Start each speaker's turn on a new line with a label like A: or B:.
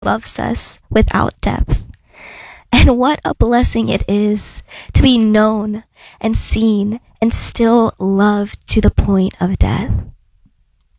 A: loves us without depth. And what a blessing it is to be known and seen and still loved to the point of death.